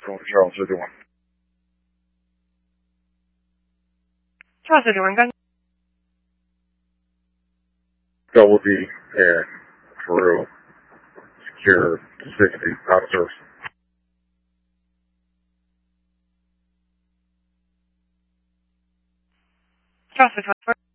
Charles 51. Charles 51, gun. Double D and Peru. Secure 60. Officers. Charles 51.